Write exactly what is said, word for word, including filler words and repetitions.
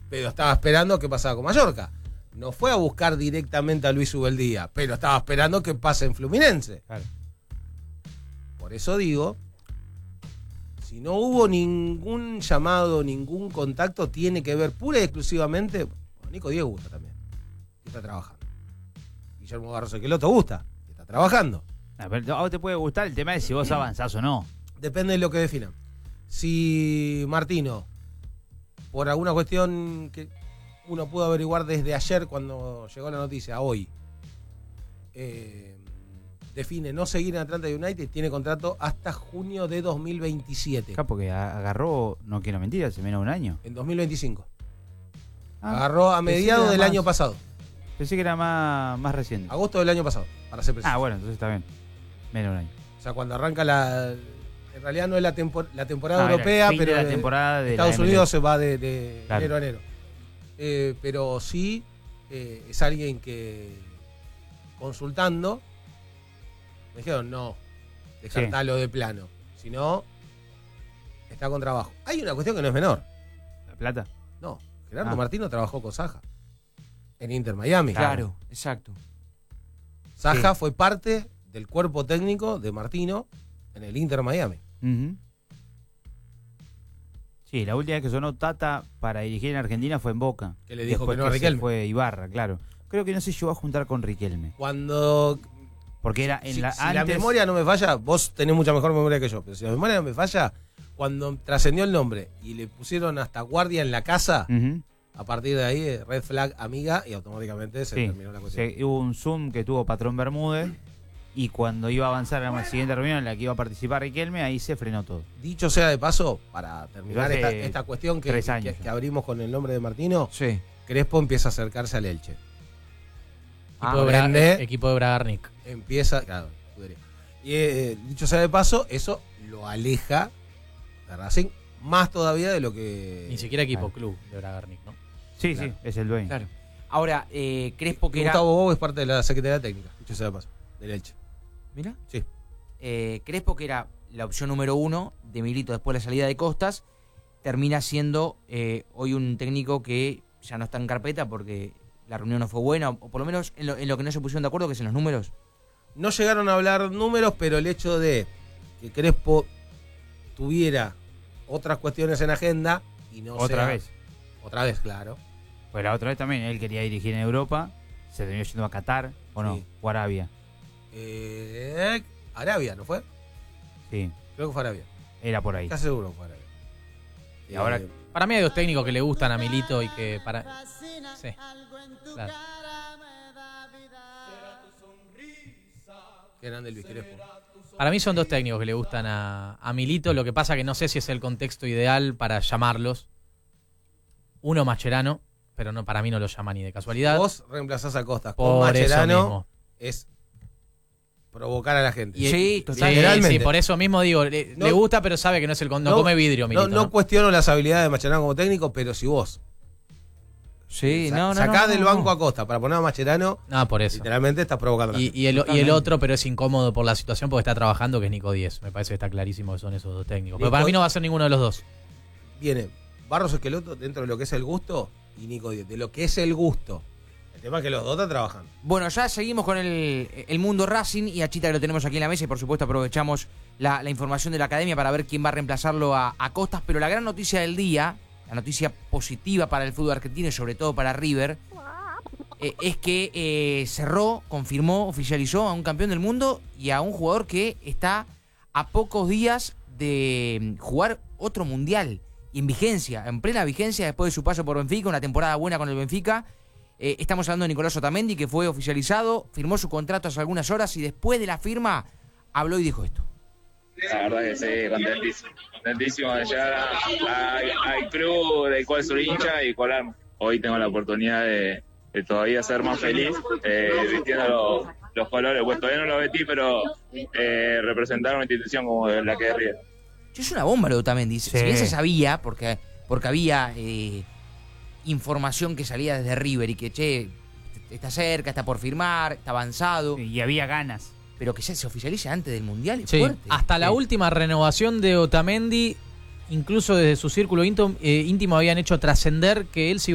pero estaba esperando qué pasaba con Mallorca. No fue a buscar directamente a Luis Ubeldía, pero estaba esperando que pase en Fluminense. Claro. Por eso digo, si no hubo ningún llamado, ningún contacto, tiene que ver pura y exclusivamente. Bueno, Nico Diez gusta también, y está trabajando. Guillermo Barros Esqueloto gusta, y está trabajando. A ver, a vos te puede gustar, el tema es si vos avanzás o no. Depende de lo que definan. Si Martino, por alguna cuestión que uno pudo averiguar desde ayer cuando llegó la noticia, a hoy, eh, define no seguir en Atlanta United, tiene contrato hasta junio de dos mil veintisiete. Acá porque agarró, no quiero mentir, hace menos de un año. En dos mil veinticinco. Ah, Agarró a mediados del más, año pasado. Pensé que era más, más reciente. Agosto del año pasado, para ser preciso. Ah, bueno, entonces está bien. Menos de un año. O sea, cuando arranca la... En realidad no es la, tempor, la temporada no, europea, pero pero la temporada de Estados la Unidos se va de, de claro. enero a enero. Eh, pero sí eh, es alguien que, consultando, me dijeron, no, descartalo sí. de plano. Si no, está con trabajo. Hay una cuestión que no es menor. ¿La plata? No, Gerardo ah. Martino trabajó con Saja en Inter Miami. Claro, claro. Exacto. Saja sí. fue parte del cuerpo técnico de Martino en el Inter Miami. Uh-huh. Sí, la última vez que sonó Tata para dirigir en Argentina fue en Boca. Que le dijo Después que no a Riquelme. Fue Ibarra, claro. Creo que no se llegó a juntar con Riquelme. Cuando... Porque era en si, la, si antes... la memoria no me falla, vos tenés mucha mejor memoria que yo, pero si la memoria no me falla, cuando trascendió el nombre y le pusieron hasta guardia en la casa, uh-huh. a partir de ahí, red flag amiga, y automáticamente se sí, terminó la cuestión. Se, hubo un Zoom que tuvo Patrón Bermúdez, y cuando iba a avanzar a la siguiente reunión en la que iba a participar Riquelme, ahí se frenó todo. Dicho sea de paso, para terminar esta, esta cuestión que, que, que abrimos con el nombre de Martino, sí. Crespo empieza a acercarse al Elche. Ah, equipo, de Bra equipo de Bragarnik. Empieza, claro, y eh, dicho sea de paso, eso lo aleja de Racing más todavía de lo que... Ni siquiera equipo, claro. club de Bragarnik, ¿no? Sí, claro. sí, es el dueño. Claro. Ahora, eh, Crespo que era... Gustavo Bobo es parte de la Secretaría Técnica, dicho sea de paso, del Elche. ¿Mira? Sí. Eh, Crespo, que era la opción número uno de Milito después de la salida de Costas, termina siendo eh, hoy un técnico que ya no está en carpeta porque la reunión no fue buena, o por lo menos en lo, en lo que no se pusieron de acuerdo, que es en los números. No llegaron a hablar números, pero el hecho de que Crespo tuviera otras cuestiones en agenda y no Otra sea, vez. Otra vez, claro. Pues la otra vez también, él quería dirigir en Europa, se terminó yendo a Qatar, ¿o no? Sí. O Arabia. Eh, Arabia, ¿no fue? Sí. Creo que fue Arabia. Era por ahí. Casi seguro que fue Arabia. Y eh, ahora... Para mí hay dos técnicos que le gustan a Milito y que para... Sí. Claro. Que eran de Luis Crespo. Para mí son dos técnicos que le gustan a, a Milito. Lo que pasa que no sé si es el contexto ideal para llamarlos. Uno Mascherano, pero no, para mí no lo llama ni de casualidad. Vos reemplazás a Costas con por Mascherano, eso mismo. Es provocar a la gente. Y, sí, sí, sí, por eso mismo digo, le, no, le gusta, pero sabe que no es el no, no come vidrio, Milito. No, no, ¿no? cuestiono las habilidades de Mascherano como técnico, pero si vos sí, sa no, no, sacás no, del no, banco no. a Costa para poner a Mascherano, no, por eso. Literalmente estás provocando a la y, gente. Y el, y el otro, pero es incómodo por la situación porque está trabajando, que es Nico Diez. Me parece que está clarísimo que son esos dos técnicos. Pero Nico, para mí no va a ser ninguno de los dos. Viene Barros Esqueloto dentro de lo que es el gusto y Nico Diez, de lo que es el gusto. El tema es que los dos están trabajando. Bueno, ya seguimos con el, el mundo Racing y a Chita que lo tenemos aquí en la mesa y por supuesto aprovechamos la, la información de la academia para ver quién va a reemplazarlo a, a Costas, pero la gran noticia del día, la noticia positiva para el fútbol argentino y sobre todo para River, eh, es que eh, cerró, confirmó, oficializó a un campeón del mundo y a un jugador que está a pocos días de jugar otro mundial y en vigencia, en plena vigencia después de su paso por Benfica, una temporada buena con el Benfica. Eh, estamos hablando de Nicolás Otamendi, que fue oficializado, firmó su contrato hace algunas horas y después de la firma habló y dijo esto. La verdad que sí, contentísimo, contentísimo de llegar a, a, al club del cual soy hincha y colarme. Hoy tengo la oportunidad de, de todavía ser más feliz, eh, vistiendo los, los colores, pues todavía no lo vestí, pero eh, representar una institución como la que es River. Es una bomba lo de Otamendi, Sí. si bien se sabía, porque, porque había... Eh, información que salía desde River y que, che, está cerca, está por firmar, está avanzado. Y había ganas. Pero que ya se oficialice antes del Mundial es Sí, fuerte. hasta la sí. última renovación de Otamendi, incluso desde su círculo íntimo, eh, íntimo habían hecho trascender que él se